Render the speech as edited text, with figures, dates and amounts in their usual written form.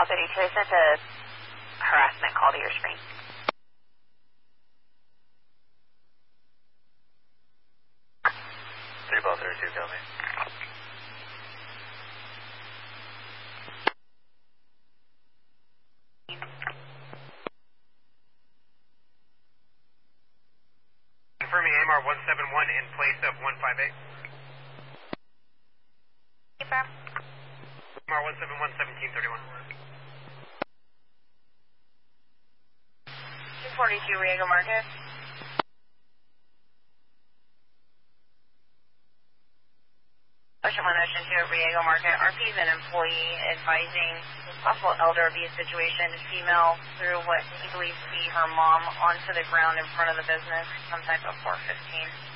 Ball 32, I sent a harassment call to your screen. Ball 32, tell me. Confirming AMR 171 in place of 158. Confirm. AMR 171, 1731. 242 Riego Market. Ocean 1, Ocean 2 at Riego Market. RP is an employee advising possible elder abuse situation. Female threw what he believes to be her mom onto the ground in front of the business, some type of 415.